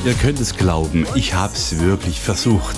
Ihr könnt es glauben, ich habe es wirklich versucht.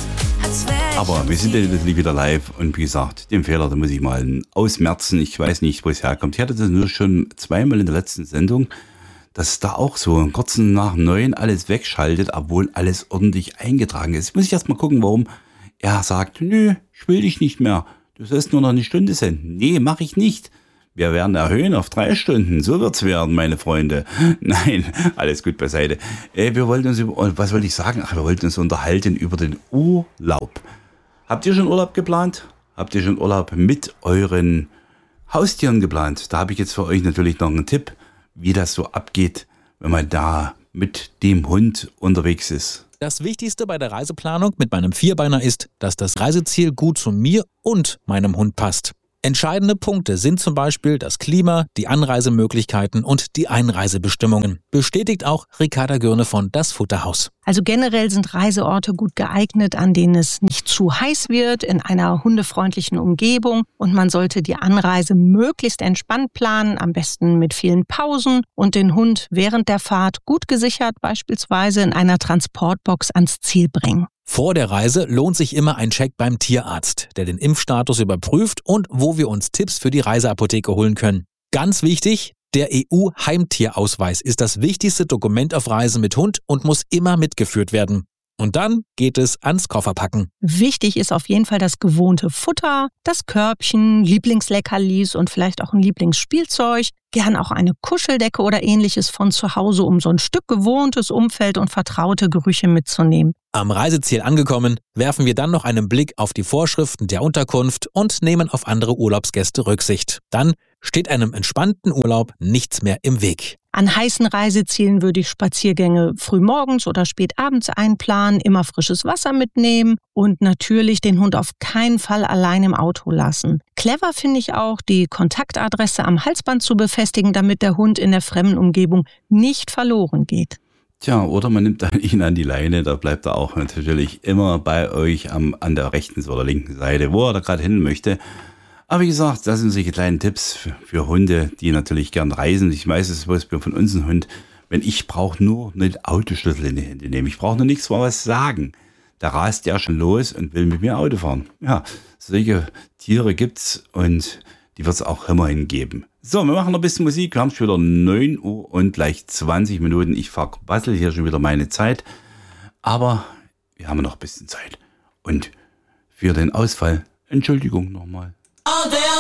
Aber wir sind ja natürlich wieder live und wie gesagt, den Fehler, da muss ich mal ausmerzen. Ich weiß nicht, wo es herkommt. Ich hatte das nur schon zweimal in der letzten Sendung, dass da auch so kurz nach 9 alles wegschaltet, obwohl alles ordentlich eingetragen ist. Muss ich erst mal gucken, warum er sagt, nö, ich will dich nicht mehr. Du sollst nur noch eine Stunde senden. Nee, mache ich nicht. Wir werden erhöhen auf 3 Stunden. So wird's werden, meine Freunde. Nein, alles gut beiseite. Wir wollten uns was wollte ich sagen? Wir wollten uns unterhalten über den Urlaub. Habt ihr schon Urlaub geplant? Habt ihr schon Urlaub mit euren Haustieren geplant? Da habe ich jetzt für euch natürlich noch einen Tipp, wie das so abgeht, wenn man da mit dem Hund unterwegs ist. Das Wichtigste bei der Reiseplanung mit meinem Vierbeiner ist, dass das Reiseziel gut zu mir und meinem Hund passt. Entscheidende Punkte sind zum Beispiel das Klima, die Anreisemöglichkeiten und die Einreisebestimmungen. Bestätigt auch Ricarda Gürne von Das Futterhaus. Also generell sind Reiseorte gut geeignet, an denen es nicht zu heiß wird, in einer hundefreundlichen Umgebung. Und man sollte die Anreise möglichst entspannt planen, am besten mit vielen Pausen und den Hund während der Fahrt gut gesichert, beispielsweise in einer Transportbox ans Ziel bringen. Vor der Reise lohnt sich immer ein Check beim Tierarzt, der den Impfstatus überprüft und wo wir uns Tipps für die Reiseapotheke holen können. Ganz wichtig, der EU-Heimtierausweis ist das wichtigste Dokument auf Reisen mit Hund und muss immer mitgeführt werden. Und dann geht es ans Kofferpacken. Wichtig ist auf jeden Fall das gewohnte Futter, das Körbchen, Lieblingsleckerlis und vielleicht auch ein Lieblingsspielzeug. Gern auch eine Kuscheldecke oder ähnliches von zu Hause, um so ein Stück gewohntes Umfeld und vertraute Gerüche mitzunehmen. Am Reiseziel angekommen, werfen wir dann noch einen Blick auf die Vorschriften der Unterkunft und nehmen auf andere Urlaubsgäste Rücksicht. Dann steht einem entspannten Urlaub nichts mehr im Weg. An heißen Reisezielen würde ich Spaziergänge frühmorgens oder spät abends einplanen, immer frisches Wasser mitnehmen und natürlich den Hund auf keinen Fall allein im Auto lassen. Clever finde ich auch, die Kontaktadresse am Halsband zu befestigen, damit der Hund in der fremden Umgebung nicht verloren geht. Tja, oder man nimmt ihn an die Leine, da bleibt er auch natürlich immer bei euch an der rechten oder linken Seite, wo er da gerade hin möchte. Aber wie gesagt, das sind solche kleinen Tipps für Hunde, die natürlich gern reisen. Ich weiß es von uns ein Hund, wenn ich brauche nur einen Autoschlüssel in die Hände nehmen. Ich brauche nur nichts mal was sagen. Da rast der schon los und will mit mir Auto fahren. Ja, solche Tiere gibt's und die wird es auch immerhin geben. So, wir machen noch ein bisschen Musik. Wir haben schon wieder 9 Uhr und gleich 20 Minuten. Ich verbassel hier schon wieder meine Zeit. Aber wir haben noch ein bisschen Zeit. Und für den Ausfall, Entschuldigung nochmal.